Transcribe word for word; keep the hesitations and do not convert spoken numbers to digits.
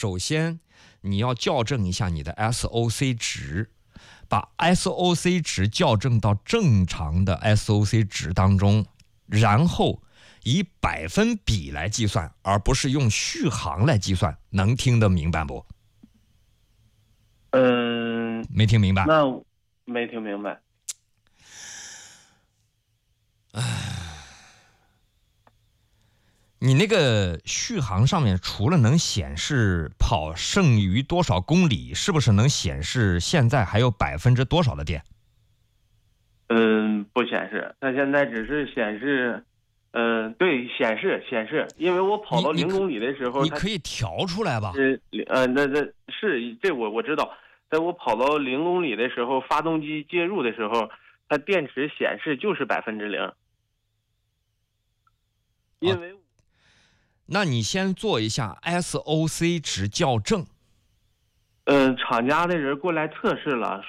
首先你要校正一下你的 S O C 值，把 S O C 值校正到正常的 S O C 值当中，然后以百分比来计算，而不是用续航来计算。能听得明白不？ 嗯， 没听明白？ 那没听明白。 你那个续航上面除了能显示跑剩余多少公里，是不是能显示现在还有百分之多少的电？ 嗯，不显示，它现在只是显示，嗯，对，显示显示，因为我跑到零公里的时候， 你可以调出来吧？ 是呃，那那是这我我知道，在我跑到零公里的时候，发动机介入的时候，它电池显示就是百分之零，因为。 哦，那你先做一下 S O C 值校正。 嗯，厂家的人过来测试了，